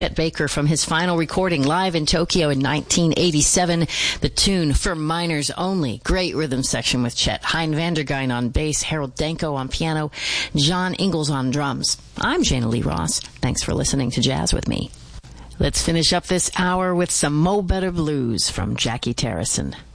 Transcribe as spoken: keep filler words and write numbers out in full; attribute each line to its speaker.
Speaker 1: Chet Baker from his final recording live in Tokyo in nineteen eighty-seven. The tune For Minors Only. Great rhythm section with Chet. Hein Vandergein on bass, Harold Danko on piano, John Ingalls on drums. I'm Jana Lee Ross. Thanks for listening to Jazz with me. Let's finish up this hour with some Mo Better Blues from Jackie Terrison.